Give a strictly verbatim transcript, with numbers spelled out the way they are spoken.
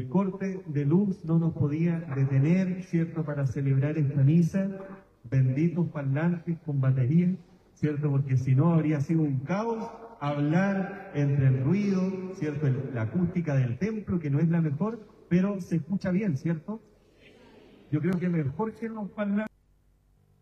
el corte de luz no nos podía detener, ¿cierto?, para celebrar esta misa. Benditos parlantes con batería, ¿cierto?, porque si no habría sido un caos hablar entre el ruido, ¿cierto?, el, la acústica del templo, que no es la mejor, pero se escucha bien, ¿cierto? Yo creo que mejor que los parlantes.